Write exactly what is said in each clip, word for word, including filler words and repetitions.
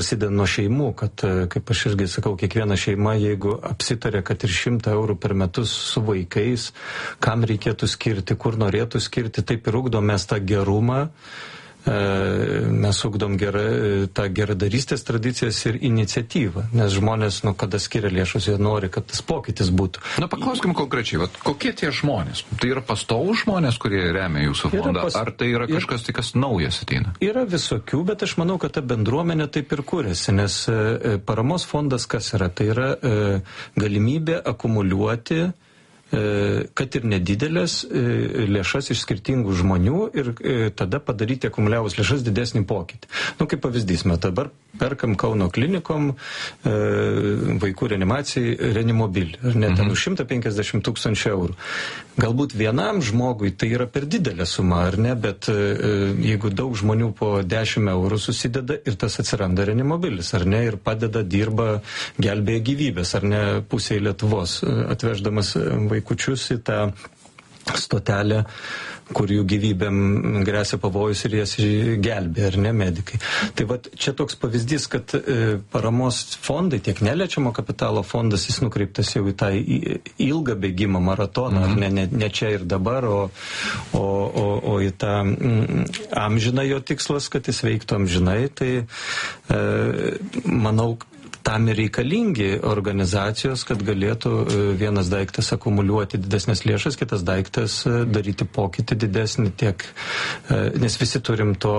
prasideda nuo šeimų, kad, kaip aš irgi sakau, kiekviena šeima, jeigu apsitarė, kad ir šimtą eurų per metus su vaikais, kam reikėtų skirti, kur norėtų skirti, taip ir ugdom mes tą gerumą, mes ugdom gerą, tą geradarystės tradicijas ir iniciatyvą, nes žmonės, nu, kada skiria lėšus, jie nori, kad tas pokytis būtų. Na, paklauskim konkrečiai, vat, kokie tie žmonės? Tai yra pastovų žmonės, kurie remia jūsų fondą, pas... ar tai yra kažkas, tai kas naujas ateina? Yra visokių, bet aš manau, kad ta bendruomenė taip ir kūrėsi, nes paramos fondas kas yra? Tai yra galimybė akumuliuoti kad ir nedidelės lėšas iš skirtingų žmonių ir tada padaryti akumuliavus lėšas didesnį pokytį. Nu, kaip pavyzdys, mes dabar perkam Kauno klinikom vaikų reanimacijai Renimobilį, ar ne, ten už šimtą penkiasdešimt tūkstančių eurų. Galbūt vienam žmogui tai yra per didelė suma, ar ne, bet jeigu daug žmonių po dešimt eurų susideda ir tas atsiranda Renimobilis, ar ne, ir padeda, dirba, gelbėja gyvybės, ar ne, pusėje Lietuvos, atveždamas vaikučius į tą stotelę, kur jų gyvybėm grėsia pavojus ir jas gelbė, ar ne, medikai. Tai vat čia toks pavyzdys, kad e, paramos fondai, tiek neliečiamo kapitalo fondas, jis nukreiptas jau į tą ilgą bėgimą, maratoną, mm-hmm. ne, ne, ne čia ir dabar, o, o, o, o į tą mm, amžiną jo tikslas, kad jis veiktų amžinai, tai e, manau, tam ir reikalingi organizacijos, kad galėtų vienas daiktas akumuliuoti didesnės lėšas, kitas daiktas daryti pokytį didesnį tiek, nes visi turim to,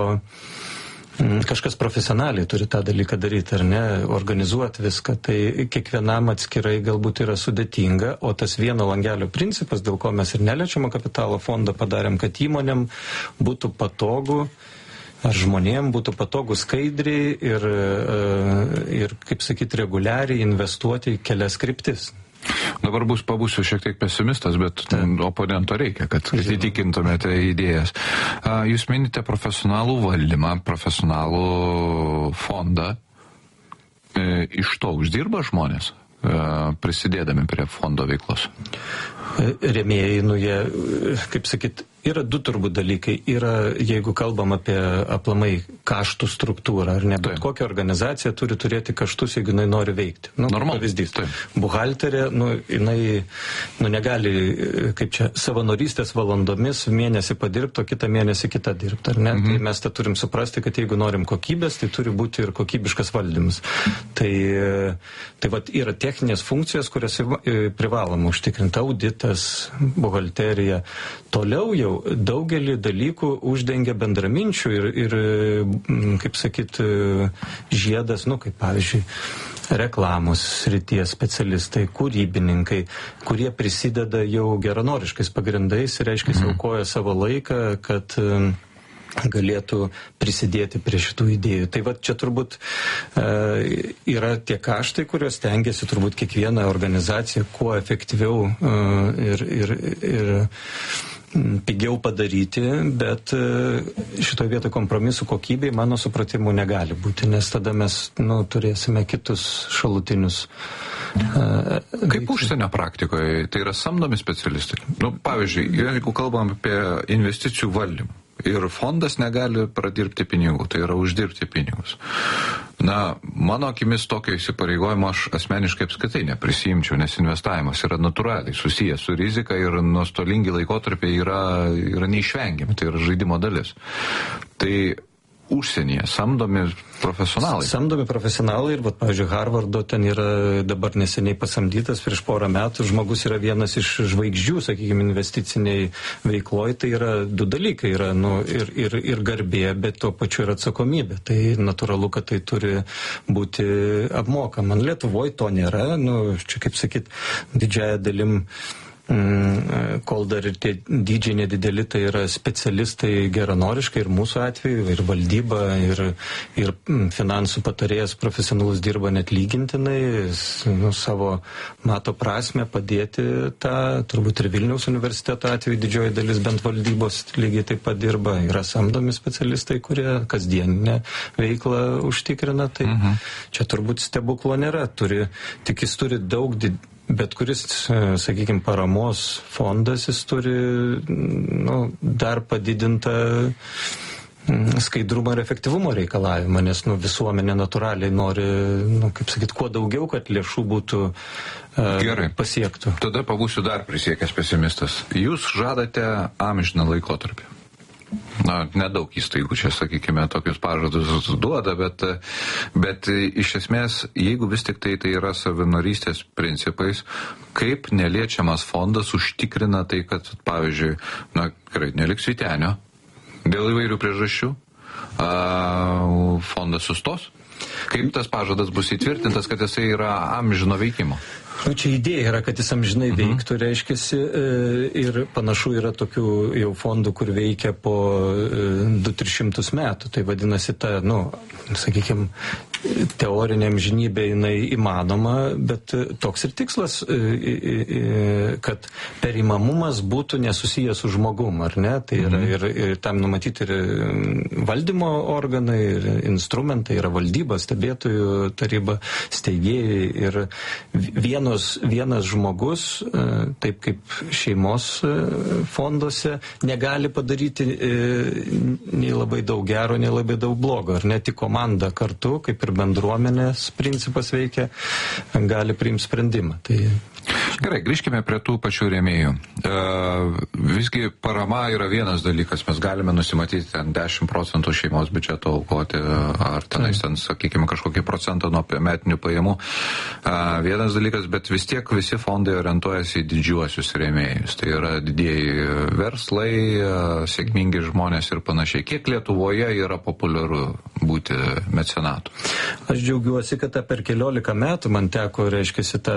kažkas profesionaliai turi tą dalyką daryti, ar ne, organizuoti viską, tai kiekvienam atskirai galbūt yra sudėtinga, o tas vieno langelio principas, dėl ko mes ir neliečiamo kapitalo fondą padarėm, kad įmonėm būtų patogu, ar žmonėm būtų patogu skaidriai ir, ir kaip sakyti, reguliariai investuoti į kelias kryptis. Dabar bus pabūsiu šiek tiek pesimistas, bet Ta. oponento reikia, kad įtikintumėte idėjas. Jūs minite profesionalų valdymą, profesionalų fondą. Iš to uždirba žmonės, prisidėdami prie fondo veiklos? Rėmėjai, nu jie, kaip sakyt, yra du turbūt dalykai. Yra, jeigu kalbam apie aplamai kaštų struktūrą, ar ne, bet kokia organizacija turi turėti kaštus, jeigu jinai nori veikti. Nu, Normal. Pavyzdys. Buhalterė, nu, jinai, nu, negali, kaip čia, savanorystės valandomis mėnesį padirbti, o kitą mėnesį kitą dirbti, ar ne? Mhm. Tai mes tą turim suprasti, kad jeigu norim kokybės, tai turi būti ir kokybiškas valdymas. Tai, tai vat, yra techninės funkcijos, kurias privalom užtikrinti, auditas, buhalterija. Toliau jau daugelį dalykų uždengia bendraminčių ir, ir kaip sakyt, žiedas, nu, kaip pavyzdžiui, reklamos srities specialistai, kūrybininkai, kurie prisideda jau geranoriškais pagrindais ir, reiškia, mm. aukoja savo laiką, kad galėtų prisidėti prie šitų idėjų. Tai va čia turbūt e, yra tie kaštai, kuriuos tengiasi turbūt kiekviena organizacija kuo efektyviau e, ir, ir, ir pigiau padaryti, bet šitoje vietoje kompromisų kokybei, mano supratimu, negali būti, nes tada mes, nu, turėsime kitus šalutinius. Uh, Kaip užsienio praktikoje, tai yra samdomi specialistai? Nu, pavyzdžiui, jeigu kalbam apie investicijų valdymą ir fondas negali pradirbti pinigų, tai yra uždirbti pinigus. Na, mano akimis tokio įsipareigojimo aš asmeniškai apskaitai neprisiimčiau, nes investavimas yra natūraliai susijęs su rizika ir nuostolingi laikotarpiai yra, yra neišvengiami, tai yra žaidimo dalis. Tai užsienyje samdomi profesionalai. Samdomi profesionalai ir, vat, pavyzdžiui, Harvardo ten yra dabar neseniai pasamdytas prieš porą metų, žmogus yra vienas iš žvaigždžių, sakykime, investiciniai veikloje, tai yra du dalykai, yra, nu, ir, ir, ir garbė, bet tuo pačiu ir atsakomybė. Tai natūralu, kad tai turi būti apmokama. Lietuvoje to nėra, nu, čia kaip sakyt, didžiąją dalim kol dar ir tie dydžiai nedideli, tai yra specialistai geranoriškai ir mūsų atveju, ir valdyba, ir, ir finansų patarėjas profesionalus dirba net lygintinai, nu, savo mato prasme padėti tą, turbūt ir Vilniaus universiteto atveju didžioji dalis bent valdybos lygiai taip pat dirba, yra samdomi specialistai, kurie kasdieninę veiklą užtikrina, tai mhm. čia turbūt stebuklo nėra, turi, tik jis turi daug didesnį. Bet kuris, sakykime, paramos fondas, jis turi, nu, dar padidintą skaidrumo ir efektyvumo reikalavimą, nes nu, visuomenė natūraliai nori, nu, kaip sakyt, kuo daugiau, kad lėšų būtų uh, Gerai. Pasiektų. Tada pabūsiu dar prisiekęs pesimistas. Jūs žadate amžiną laikotarpį. Na, nedaug įstaigų čia, sakykime, tokius pažadus duoda, bet, bet iš esmės, jeigu vis tik tai tai yra savanorystės principais, kaip neliečiamas fondas užtikrina tai, kad, pavyzdžiui, na, gerai, neliks Vytenio, dėl įvairių priežasčių, a, fondas sustos? Kaip tas pažadas bus įtvirtintas, kad jisai yra amžino veikimo? Nu, čia idėja yra, kad jis amžinai veiktų, reiškiasi, ir panašu yra tokių jau fondų, kur veikia po du tris šimtus metų. Tai vadinasi, ta, nu, sakykime, teorinė amžinybė jinai įmanoma, bet toks ir tikslas, kad perimamumas būtų nesusijęs su žmogum, ar ne? Tai yra ir, ir tam numatyti ir valdymo organai, ir instrumentai, yra valdyba, stebėtojų taryba, steigėjai ir vienos, vienas žmogus, taip kaip šeimos fonduose, negali padaryti nei labai daug gero, nei labai daug blogo, ar ne? Tik komanda kartu, kaip ir bendruomenės principas veikia, gali priimti sprendimą. Tai... Gerai, grįžkime prie tų pačių rėmėjų. E, visgi parama yra vienas dalykas, mes galime nusimatyti ten dešimt procentų šeimos biudžeto aukoti, ar tenais ten, sakykime, kažkokį procentą nuo metinių pajamų. E, vienas dalykas, bet vis tiek visi fondai orientuojasi į didžiuosius rėmėjus. Tai yra didieji verslai, sėkmingi žmonės ir panašiai. Kiek Lietuvoje yra populiaru būti mecenatu? Aš džiaugiuosi, kad per keliolika metų man teko, reiškia, tą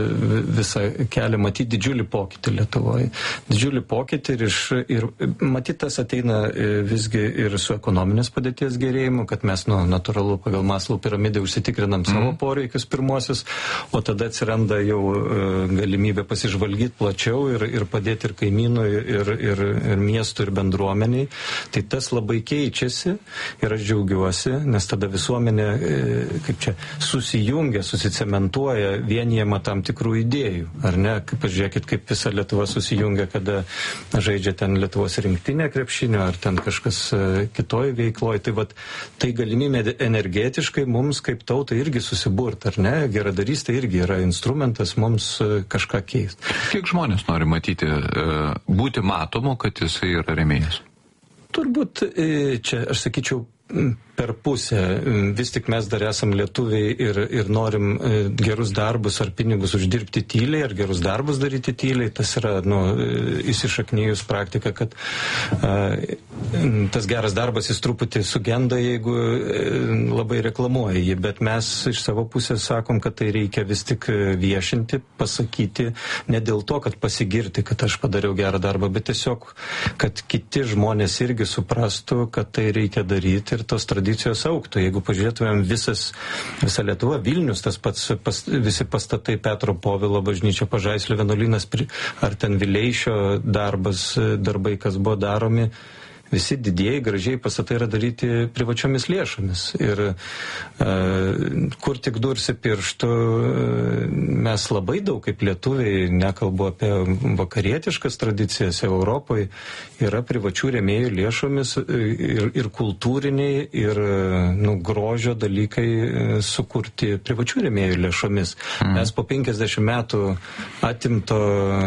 visą kelią matyti didžiulį pokytį Lietuvoje. Didžiulį pokytį ir, iš, ir matyt, tas ateina visgi ir su ekonominės padėties gerėjimu, kad mes, nu, natūralu, pagal Maslow piramidę užsitikrinam savo mm. poreikius pirmosius, o tada atsiranda jau galimybė pasižvalgyti plačiau ir, ir padėti ir kaimynui, ir, ir, ir miestų, ir bendruomeniai. Tai tas labai keičiasi ir aš džiaugiuosi, nes tada visuomenė, kaip čia, susijungia, susicementuoja, vienijama tam tikrų idėjų. Ar ne? Kaip pažiūrėkit, kaip visa Lietuva susijungia, kada žaidžia ten Lietuvos rinktinė krepšinio, ar ten kažkas kitoj veikloje. Tai, vat, tai galimybė energetiškai mums kaip tautai irgi susiburt, ar ne? Geradarystė irgi yra instrumentas mums kažką keisti. Kiek žmonės nori matyti, būti matomu, kad jisai yra rėmėjas? Turbūt čia, aš sakyčiau, per pusę. Vis tik mes dar esam lietuviai ir, ir norim gerus darbus ar pinigus uždirbti tyliai, ar gerus darbus daryti tyliai. Tas yra, nu, įsišaknyjus praktika, kad a, tas geras darbas jis truputį sugenda, jeigu labai reklamuoja jį, bet mes iš savo pusės sakom, kad tai reikia vis tik viešinti, pasakyti, ne dėl to, kad pasigirti, kad aš padariau gerą darbą, bet tiesiog, kad kiti žmonės irgi suprastų, kad tai reikia daryti ir tos tradicijos auktų. Jeigu pažiūrėtumėm visas, visa Lietuva, Vilnius, tas pats pas, visi pastatai, Petro Povilo bažnyčia, Pažaislio vienuolynas, ar ten Vileišio darbas, darbai, kas buvo daromi, visi didieji, gražiai pastatai yra daryti privačiomis lėšomis. Ir e, kur tik dursi pirštų, mes labai daug kaip lietuviai, nekalbu apie vakarietiškas tradicijas Europoje, yra privačių rėmėjų lėšomis ir, ir kultūriniai, ir nu, grožio dalykai sukurti privačių rėmėjų lėšomis. Mm. Mes po penkiasdešimt metų atimto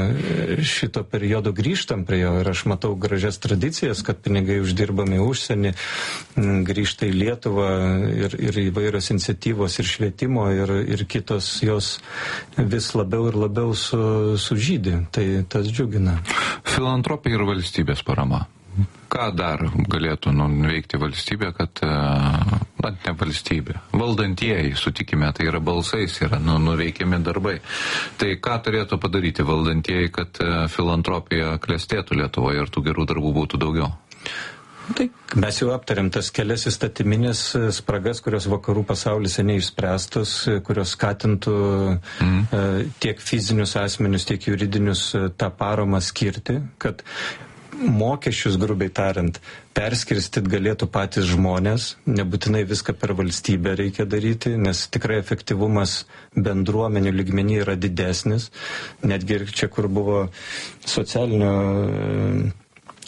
šito periodo grįžtam prie jo ir aš matau gražias tradicijas, kad pinigai uždirbami užsienį, grįžta į Lietuvą ir, ir įvairios iniciatyvos ir švietimo ir, ir kitos jos vis labiau ir labiau su, sužydė. Tai tas džiugina. Filantropija ir valstybės parama. Ką dar galėtų nuveikti valstybė, kad, na, ne valstybė, valdantieji, sutikime, tai yra balsais, yra nu, nuveikiami darbai. Tai ką turėtų padaryti valdantieji, kad filantropija klestėtų Lietuvoje ir tų gerų darbų būtų daugiau? Tai mes jau aptarėm tas kelias įstatyminės spragas, kurios vakarų pasaulis seniai išspręstos, kurios skatintų mm. tiek fizinius asmenius, tiek juridinius tą paramą skirti, kad mokesčius, grubiai tariant, perskirstyt galėtų patys žmonės, nebūtinai viską per valstybę reikia daryti, nes tikrai efektyvumas bendruomenių lygmenį yra didesnis, netgi ir čia, kur buvo socialinio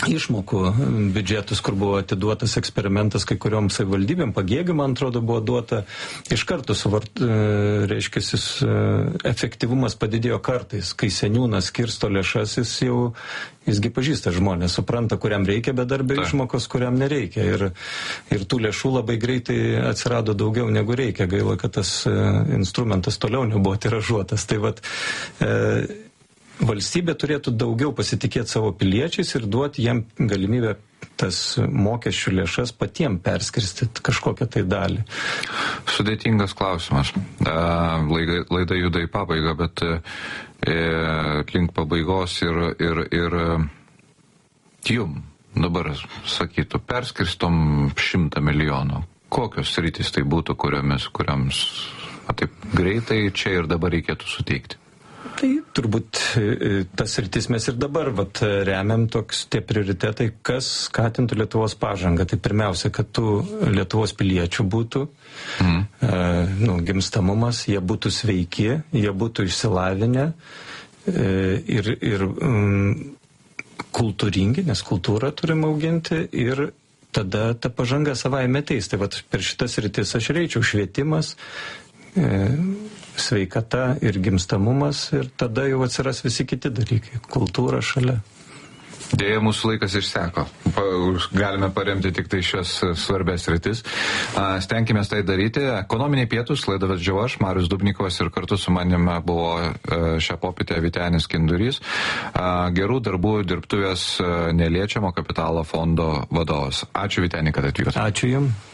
išmokų biudžetus, kur buvo atiduotas eksperimentas kai kuriuom savivaldybėm, Pagėgiui, man atrodo, buvo duota, iš karto suvart, reiškia, efektyvumas padidėjo kartais, kai seniūnas skirsto lėšas, jis jau, jisgi pažįsta žmonės, supranta, kuriam reikia bedarbio išmokos, kuriam nereikia. Ir, ir tų lėšų labai greitai atsirado daugiau negu reikia. Gaila, kad tas instrumentas toliau nebuvo tiražuotas. Tai vat, e, valstybė turėtų daugiau pasitikėti savo piliečiais ir duoti jiem galimybę tas mokesčių lėšas patiem perskirstyti kažkokią tai dalį. Sudėtingas klausimas. Laida, laida juda į pabaigą, bet e, link pabaigos ir, ir, ir jum dabar sakytų, perskirstom šimtą milijonų. Kokios sritys tai būtų, kuriomis, kuriams a, taip greitai čia ir dabar reikėtų suteikti? Tai turbūt tas sritis mes ir dabar vat, remiam toks tie prioritetai, kas skatintų Lietuvos pažangą. Tai pirmiausia, kad tų Lietuvos piliečių būtų, mm. e, nu, gimstamumas, jie būtų sveiki, jie būtų išsilavinę e, ir, ir mm, kultūringi, nes kultūrą turim auginti ir tada ta pažanga savaime ateis. Tai vat, per šitas sritis aš reičiau švietimas, e, sveikata ir gimstamumas ir tada jau atsiras visi kiti dalykai, kultūra šalia. Dėja, mūsų laikas išseko. Galime paremti tik tai šios svarbės rytis. Stenkime tai daryti. Ekonominiai pietus, laidą vedžiau aš, Marius Dubnikovas, ir kartu su manimi buvo šią popietę Vytenis Kindurys, gerų darbų dirbtuvės neliečiamo kapitalo fondo vadovas. Ačiū, Vyteni, kad atvykote. Ačiū Jums.